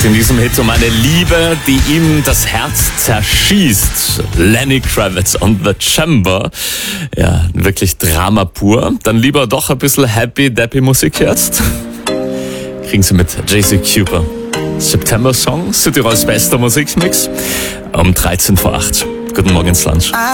in diesem Hit um eine Liebe, die ihm das Herz zerschießt. Lenny Kravitz und The Chamber. Ja, wirklich Drama pur. Dann lieber doch ein bisschen happy-dappy Musik jetzt. Kriegen Sie mit JC Cooper. September Song, Südtirols bester Musikmix. Um 13 vor 8. Guten Morgen ins Lunch.